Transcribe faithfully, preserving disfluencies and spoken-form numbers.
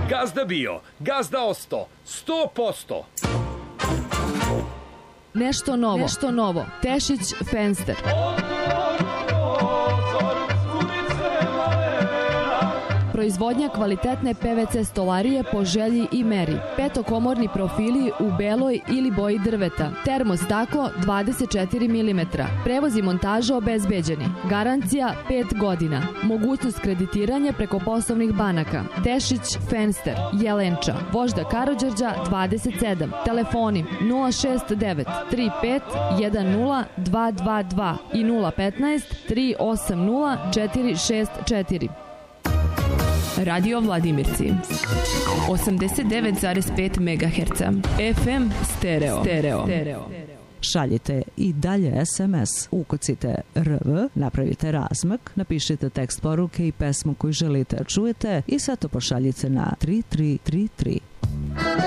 Gazda bio, gazda osto, sto posto. Nešto novo, nešto novo. Tešić Fenster. Proizvodnja kvalitetne P V C stolarije po želji i meri. Petokomorni profili u beloj ili boji drveta. Termostaklo dvadeset četiri milimetra. Prevoz i montaža obezbeđeni. Garancija pet godina. Mogućnost kreditiranja preko poslovnih banaka. Tešić Fenster, Jelenča, Vožda Karađorđa dvadeset sedam. Telefoni nula šest devet tri pet jedan nula dva dva dva i nula petnaest tri osam nula četiri šest četiri. Radio Vladimirci osamdeset devet zarez pet megaherca F M stereo. Stereo. Stereo. Šaljite i dalje es em es. Ukucite R V, napravite razmak, napišite tekst poruke i pesmu koju želite da čujete i sve to pošaljite na tri tri tri tri.